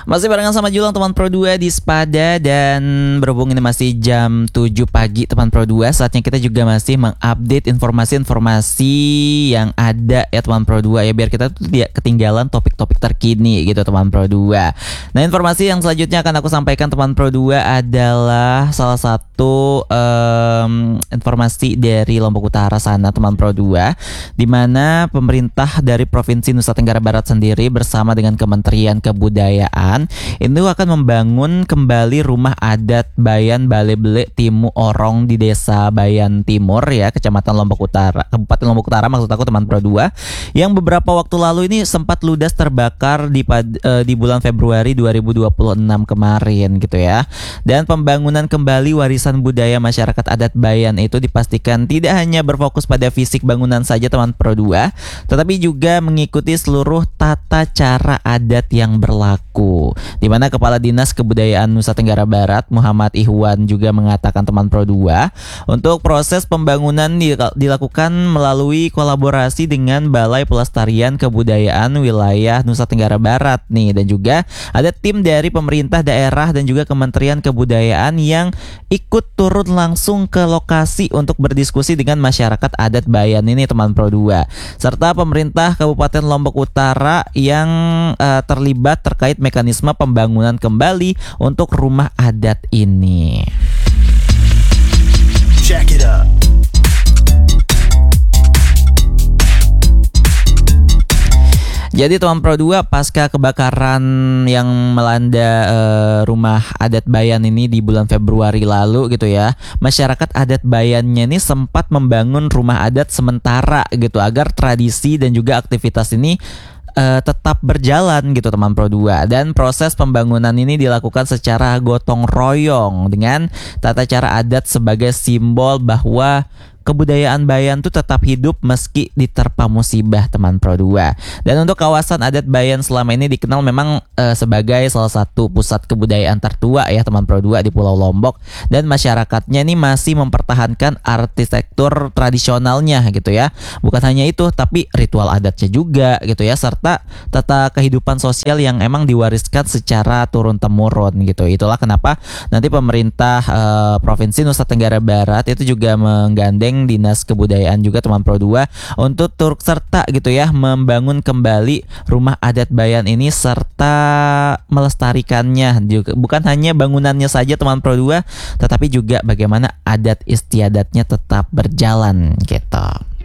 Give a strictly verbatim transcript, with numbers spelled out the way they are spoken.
Masih barengan sama Julang teman Pro dua di Spada. Dan berhubung ini masih jam tujuh pagi teman Pro dua, saatnya kita juga masih mengupdate informasi-informasi yang ada ya teman Pro dua ya, biar kita tuh tidak ketinggalan topik-topik terkini gitu teman Pro dua. Nah, informasi yang selanjutnya akan aku sampaikan teman Pro dua adalah salah satu um, informasi dari Lombok Utara sana teman Pro dua, di mana pemerintah dari Provinsi Nusa Tenggara Barat sendiri bersama dengan Kementerian Kebudayaan itu akan membangun kembali rumah adat Bayan Balebele Timu Orong di Desa Bayan Timur ya, Kecamatan Lombok Utara, Kabupaten Lombok Utara maksud aku teman Pro dua, yang beberapa waktu lalu ini sempat ludas terbakar di uh, di bulan Februari dua ribu dua puluh enam kemarin gitu ya. Dan pembangunan kembali warisan budaya masyarakat adat Bayan itu dipastikan tidak hanya berfokus pada fisik bangunan saja teman Pro dua, tetapi juga mengikuti seluruh tata cara adat yang berlaku, di mana Kepala Dinas Kebudayaan Nusa Tenggara Barat Muhammad Ihwan juga mengatakan teman Pro dua, untuk proses pembangunan dilakukan melalui kolaborasi dengan Balai Pelestarian Kebudayaan Wilayah Nusa Tenggara Barat nih, dan juga ada tim dari pemerintah daerah dan juga Kementerian Kebudayaan yang ikut turun langsung ke lokasi untuk berdiskusi dengan masyarakat adat Bayan ini teman Pro dua, serta pemerintah Kabupaten Lombok Utara yang uh, terlibat terkait mekanisme pembangunan kembali untuk rumah adat ini. Check it out. Jadi teman Pro dua, pasca kebakaran yang melanda uh, rumah adat Bayan ini di bulan Februari lalu gitu ya, masyarakat adat Bayannya ini sempat membangun rumah adat sementara gitu agar tradisi dan juga aktivitas ini Uh, tetap berjalan gitu teman Pro dua. Dan proses pembangunan ini dilakukan secara gotong royong dengan tata cara adat sebagai simbol bahwa kebudayaan Bayan tuh tetap hidup meski diterpa musibah teman Pro dua. Dan untuk kawasan adat Bayan selama ini dikenal memang uh, sebagai salah satu pusat kebudayaan tertua ya teman Pro dua di Pulau Lombok, dan masyarakatnya ini masih mempertahankan arsitektur tradisionalnya gitu ya. Bukan hanya itu, tapi ritual adatnya juga gitu ya, serta tata kehidupan sosial yang emang diwariskan secara turun temurun gitu. Itulah kenapa nanti pemerintah uh, Provinsi Nusa Tenggara Barat itu juga menggandeng Dinas Kebudayaan juga teman Pro dua untuk turut serta gitu ya membangun kembali rumah adat Bayan ini serta melestarikannya juga, bukan hanya bangunannya saja teman Pro dua, tetapi juga bagaimana adat istiadatnya tetap berjalan gitu.